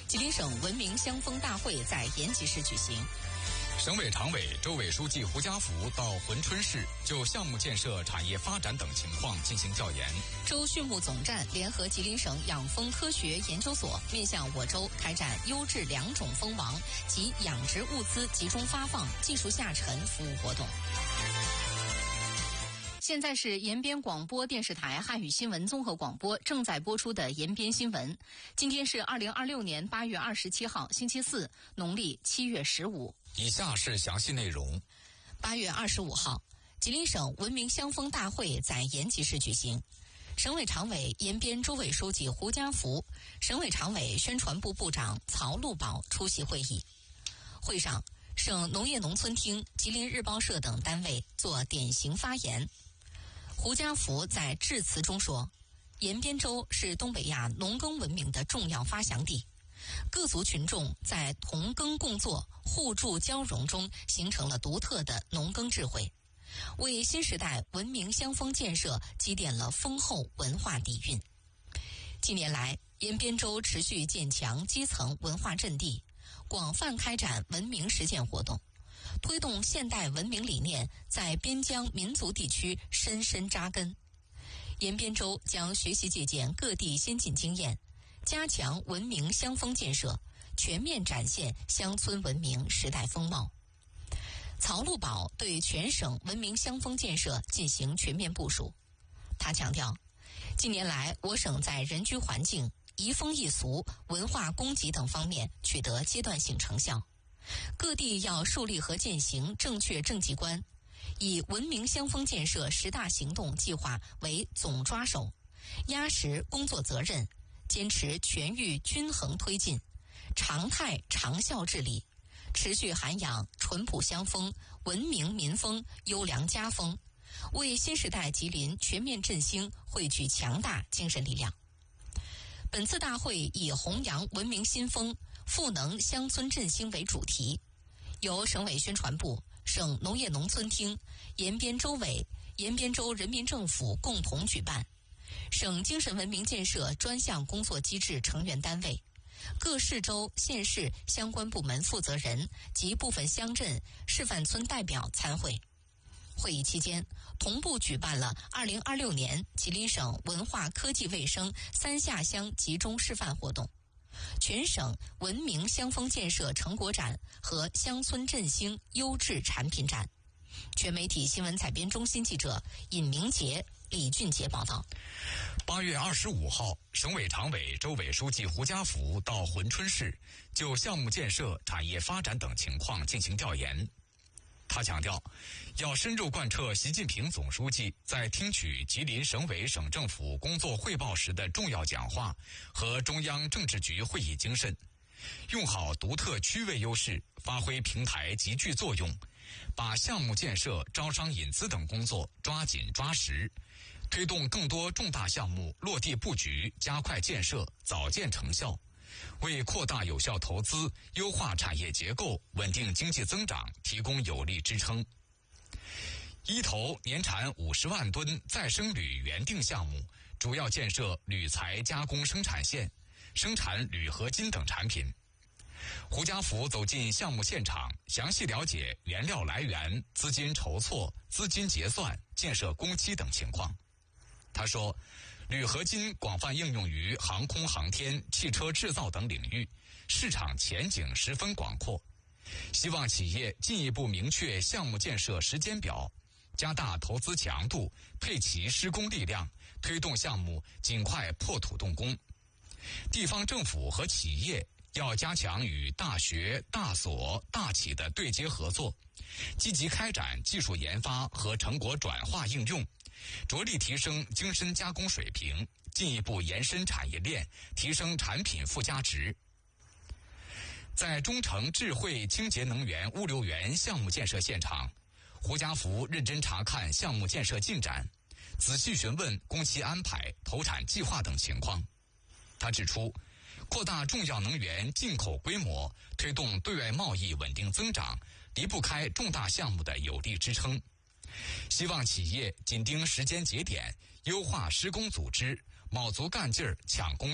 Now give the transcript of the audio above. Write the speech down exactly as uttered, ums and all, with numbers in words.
吉林省文明乡风大会在延吉市举行。 省委常委、州委书记胡家福到珲春市就项目建设、产业发展等情况进行调研。 州畜牧总站联合吉林省养蜂科学研究所，面向我州开展优质良种蜂王及养殖物资集中发放、技术下沉服务活动。现在是延边广播电视台汉语新闻综合广播正在播出的延边新闻。今天是二零二六年八月二十七号，星期四，农历七月十五。 以下是详细内容。 八月二十五号，吉林省文明乡风大会在延吉市举行。省委常委、延边州委书记胡家福、省委常委、宣传部部长曹路宝出席会议。会上，省农业农村厅、吉林日报社等单位作典型发言。胡家福在致辞中说，延边州是东北亚农耕文明的重要发祥地，各族群众在同耕共作、互助交融中形成了独特的农耕智慧，为新时代文明乡风建设积淀了丰厚文化底蕴。近年来，延边州持续建强基层文化阵地，广泛开展文明实践活动，推动现代文明理念在边疆民族地区深深扎根。延边州将学习借鉴各地先进经验，加强文明乡风建设，全面展现乡村文明时代风貌。曹路宝对全省文明乡风建设进行全面部署。他强调，近年来我省在人居环境、移风易俗、文化供给等方面取得阶段性成效，各地要树立和践行正确政绩观，以文明乡风建设十大行动计划为总抓手，压实工作责任，坚持全域均衡推进，常态长效治理，持续涵养淳朴乡风、文明民风、优良家风，为新时代吉林全面振兴汇聚强大精神力量。本次大会以弘扬文明新风、赋能乡村振兴为主题，由省委宣传部、省农业农村厅、延边州委、延边州人民政府共同举办，省精神文明建设专项工作机制成员单位、各市州县市相关部门负责人及部分乡镇示范村代表参会。会议期间，同步举办了二零二六年吉林省文化科技卫生三下乡集中示范活动、全省文明乡风建设成果展和乡村振兴优质产品展。全媒体新闻采编中心记者尹明杰、李俊杰报道。 八月二十五号，省委常委、州委书记胡家福到珲春市就项目建设、产业发展等情况进行调研。他强调，要深入贯彻习近平总书记在听取吉林省委省政府工作汇报时的重要讲话和中央政治局会议精神，用好独特区位优势，发挥平台集聚作用，把项目建设、招商引资等工作抓紧抓实，推动更多重大项目落地布局，加快建设，早见成效，为扩大有效投资、优化产业结构、稳定经济增长提供有力支撑。一头年产五十万吨再生铝原定项目，主要建设铝材加工生产线，生产铝合金等产品。胡家福走进项目现场，详细了解原料来源、资金筹措、资金结算、建设工期等情况。他说，铝合金广泛应用于航空航天、汽车制造等领域，市场前景十分广阔。希望企业进一步明确项目建设时间表，加大投资强度，配齐施工力量，推动项目尽快破土动工。地方政府和企业要加强与大学、大所、大企的对接合作，积极开展技术研发和成果转化应用，着力提升精深加工水平，进一步延伸产业链，提升产品附加值。在中城智慧清洁能源物流园项目建设现场，胡家福认真查看项目建设进展，仔细询问工期安排、投产计划等情况。他指出，扩大重要能源进口规模，推动对外贸易稳定增长，离不开重大项目的有力支撑。希望企业紧盯时间节点，优化施工组织，卯足干劲儿抢工